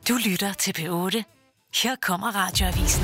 Du lytter til P8. Her kommer Radioavisen.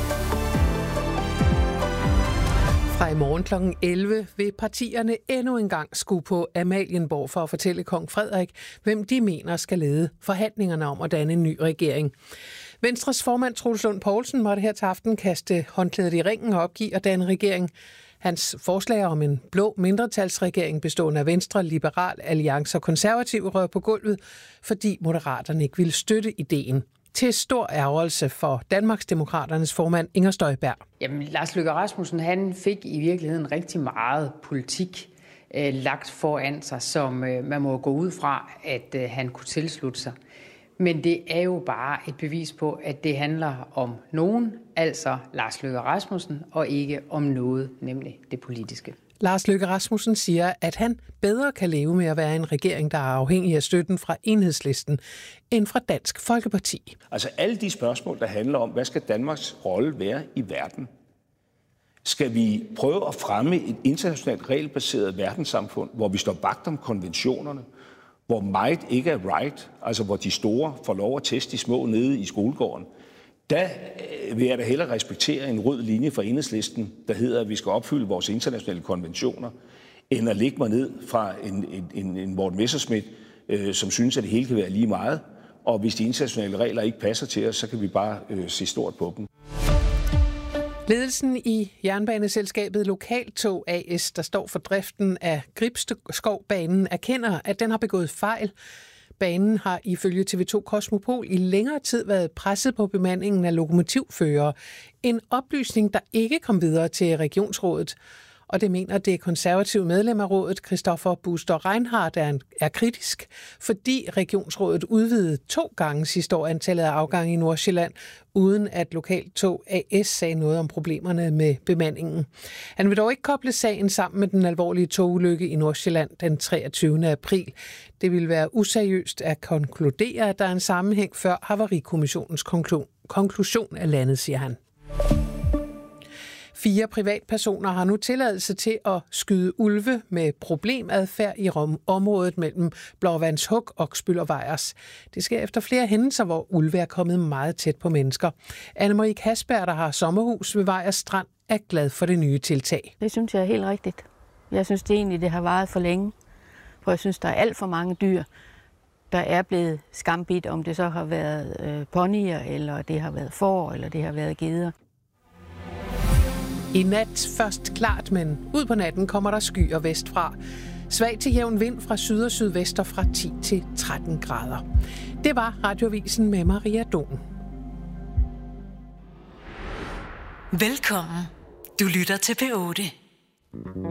Fra i morgen kl. 11 vil partierne endnu en gang skue på Amalienborg for at fortælle kong Frederik, hvem de mener skal lede forhandlingerne om at danne en ny regering. Venstres formand Troels Lund Poulsen måtte her til aften kaste håndklædet i ringen og opgive at danne regering. Hans forslag om en blå mindretalsregering bestående af Venstre, Liberal Alliance og Konservative rører på gulvet, fordi Moderaterne ikke ville støtte ideen. Til stor ærgelse for Danmarksdemokraternes formand Inger Støjberg. Jamen, Lars Løkke Rasmussen, han fik i virkeligheden rigtig meget politik lagt foran sig, som man må gå ud fra, at han kunne tilslutte sig. Men det er jo bare et bevis på, at det handler om nogen, altså Lars Løkke Rasmussen, og ikke om noget, nemlig det politiske. Lars Løkke Rasmussen siger, at han bedre kan leve med at være en regering, der er afhængig af støtten fra Enhedslisten, end fra Dansk Folkeparti. Altså alle de spørgsmål, der handler om, hvad skal Danmarks rolle være i verden? Skal vi prøve at fremme et internationalt regelbaseret verdenssamfund, hvor vi står vagt om konventionerne, hvor might ikke er right, altså hvor de store får lov at teste de små nede i skolegården? Der vil jeg da hellere respektere en rød linje fra Enhedslisten, der hedder, at vi skal opfylde vores internationale konventioner, end at lægge mig ned fra en Morten Messerschmidt, som synes, at det hele kan være lige meget. Og hvis de internationale regler ikke passer til os, så kan vi bare se stort på dem. Ledelsen i jernbaneselskabet Lokaltog AS, der står for driften af Gribskovbanen, erkender, at den har begået fejl. Banen har ifølge TV2 Kosmopol i længere tid været presset på bemandingen af lokomotivførere. En oplysning, der ikke kom videre til regionsrådet. Og det mener det konservative medlem af rådet, Christoffer Buster Reinhardt, er kritisk, fordi regionsrådet udvidede 2 gange sidste år antallet af afgange i Nordsjælland, uden at Lokaltog AS sagde noget om problemerne med bemandingen. Han vil dog ikke koble sagen sammen med den alvorlige togulykke i Nordsjælland den 23. april. Det vil være useriøst at konkludere, at der er en sammenhæng, før Havarikommissionens konklusion er landet, siger han. 4 privatpersoner har nu tilladelse til at skyde ulve med problemadfærd i området mellem Blåvandshuk, Oksbøl og Vejers. Det sker efter flere hændelser, hvor ulve er kommet meget tæt på mennesker. Anne-Marie Kasper, der har sommerhus ved Vejers Strand, er glad for det nye tiltag. Det synes jeg er helt rigtigt. Jeg synes det egentlig, det har varet for længe. For jeg synes, der er alt for mange dyr, der er blevet skambidt, om det så har været ponyer, eller det har været får, eller det har været geder. I nat først klart, men ud på natten kommer der skyer vestfra. Svag til jævn vind fra syd og sydvest og fra 10 til 13 grader. Det var Radioavisen med Maria Don. Velkommen. Du lytter til P8.